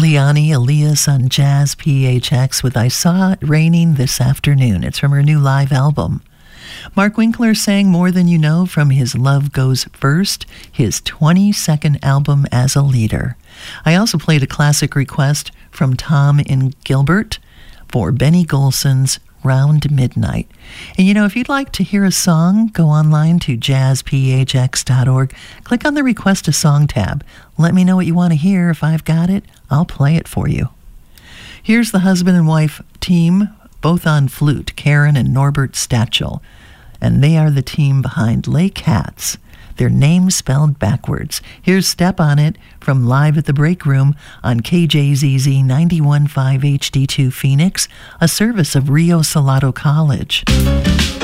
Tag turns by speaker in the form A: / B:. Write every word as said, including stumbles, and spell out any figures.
A: Liani Elias on Jazz P H X with I Saw It Raining This Afternoon. It's from her new live album. Mark Winkler sang More Than You Know from his Love Goes First, his twenty-second album as a leader. I also played a classic request from Tom in Gilbert for Benny Golson's Round Midnight. And you know, if you'd like to hear a song, go online to jazz p h x dot org. Click on the Request a Song tab. Let me know what you want to hear. If I've got it, I'll play it for you. Here's the husband and wife team, both on flute, Karen and Norbert Stachel. And they are the team behind Lake Hats. Their name spelled backwards. Here's Step on It from Live at the Break Room on K J Z Z ninety-one point five H D two Phoenix, a service of Rio Salado College.